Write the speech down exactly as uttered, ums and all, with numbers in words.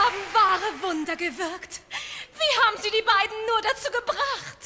haben wahre Wunder gewirkt. Wie haben Sie die beiden nur dazu gebracht?